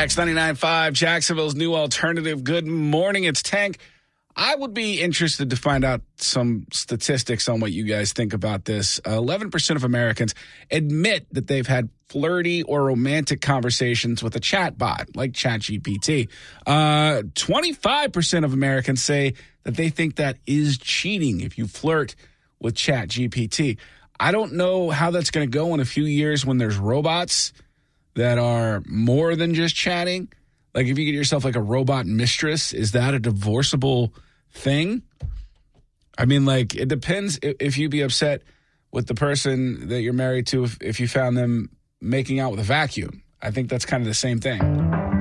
X99.5, Jacksonville's new alternative. Good morning, it's Tank. I would be interested to find out some statistics on what you guys think about this. 11% of Americans admit that they've had flirty or romantic conversations with a chat bot like ChatGPT. 25% of Americans say that they think that is cheating if you flirt with ChatGPT. I don't know how that's going to go in a few years when there's robots that are more than just chatting. Like if you get yourself like a robot mistress, is that a divorceable thing? I mean, like it depends if you'd be upset with the person that you're married to if you found them making out with a vacuum. I think that's kind of the same thing.